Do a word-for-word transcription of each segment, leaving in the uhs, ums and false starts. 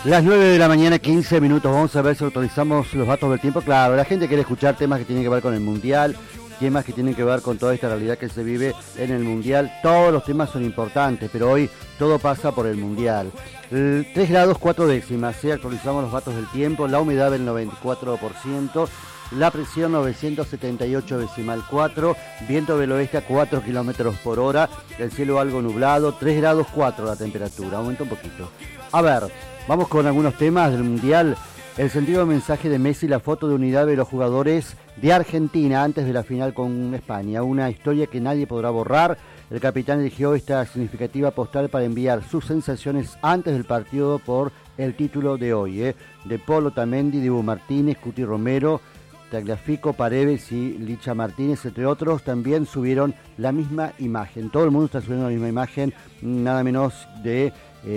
Las nueve de la mañana, quince minutos. Vamos a ver si actualizamos los datos del tiempo. Claro, la gente quiere escuchar temas que tienen que ver con el Mundial, temas que tienen que ver con toda esta realidad que se vive en el Mundial. Todos los temas son importantes, pero hoy todo pasa por el Mundial. El tres grados cuatro décimas, ¿eh? Actualizamos los datos del tiempo. La humedad del noventa y cuatro por ciento. La presión novecientos setenta y ocho decimal cuatro, viento del oeste a cuatro kilómetros por hora, el cielo algo nublado, tres grados cuatro la temperatura, aumenta un poquito. A ver, vamos con algunos temas del Mundial. El sentido del mensaje de Messi, la foto de unidad de los jugadores de Argentina antes de la final con España, una historia que nadie podrá borrar. El capitán eligió esta significativa postal para enviar sus sensaciones antes del partido por el título de hoy, ¿eh? De Polo Tamendi, Dibu Martínez, Cuti Romero, Tagliafico, Paredes y Licha Martínez, entre otros, también subieron la misma imagen. Todo el mundo está subiendo la misma imagen, nada menos de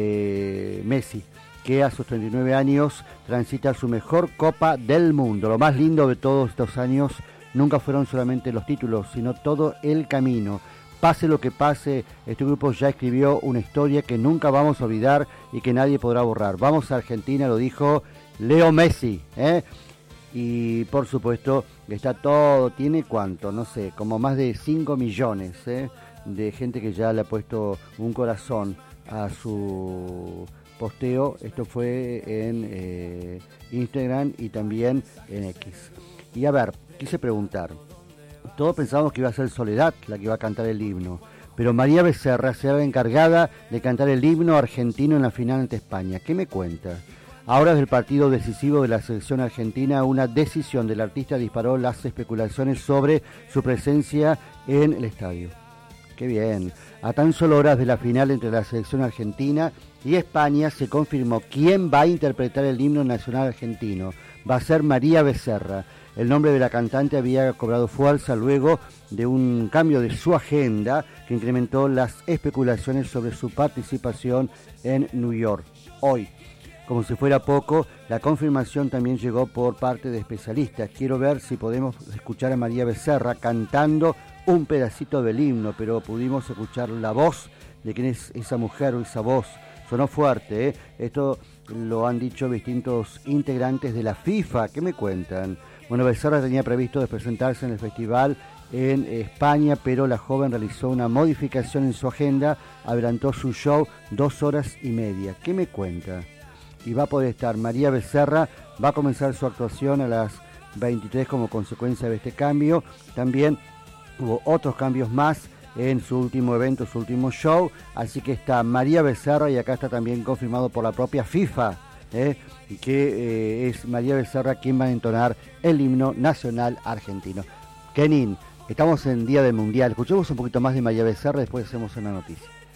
eh, Messi, que a sus treinta y nueve años transita su mejor Copa del Mundo. Lo más lindo de todos estos años nunca fueron solamente los títulos, sino todo el camino. Pase lo que pase, este grupo ya escribió una historia que nunca vamos a olvidar y que nadie podrá borrar. Vamos a Argentina, lo dijo Leo Messi, ¿eh? Y por supuesto está todo, tiene cuánto, no sé, como más de cinco millones ¿eh? de gente que ya le ha puesto un corazón a su posteo. Esto fue en eh, Instagram y también en X. Y a ver, quise preguntar, todos pensábamos que iba a ser Soledad la que iba a cantar el himno, pero María Becerra será la encargada de cantar el himno argentino en la final ante España. ¿Qué me cuenta? Ahora del partido decisivo de la selección argentina, una decisión del artista disparó las especulaciones sobre su presencia en el estadio. ¡Qué bien! A tan solo horas de la final entre la selección argentina y España se confirmó quién va a interpretar el himno nacional argentino. Va a ser María Becerra. El nombre de la cantante había cobrado fuerza luego de un cambio de su agenda que incrementó las especulaciones sobre su participación en New York. Hoy, como si fuera poco, la confirmación también llegó por parte de especialistas. Quiero ver si podemos escuchar a María Becerra cantando un pedacito del himno, pero pudimos escuchar la voz de quién es esa mujer o esa voz. Sonó fuerte, ¿eh? Esto lo han dicho distintos integrantes de la FIFA. ¿Qué me cuentan? Bueno, Becerra tenía previsto de presentarse en el festival en España, pero la joven realizó una modificación en su agenda, adelantó su show dos horas y media. ¿Qué me cuenta? Y va a poder estar María Becerra, va a comenzar su actuación a las veintitrés como consecuencia de este cambio. También hubo otros cambios más en su último evento, su último show, así que está María Becerra y acá está también confirmado por la propia FIFA, ¿eh? que eh, es María Becerra quien va a entonar el himno nacional argentino. Kenin, estamos en Día del Mundial, escuchemos un poquito más de María Becerra, después hacemos una noticia.